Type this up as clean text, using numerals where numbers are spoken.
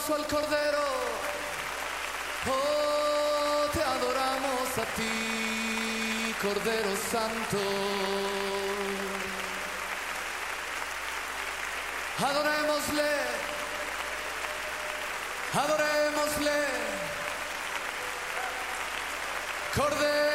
paso al Cordero, oh, te adoramos a ti, Cordero Santo. Adorémosle, adorémosle, Cordero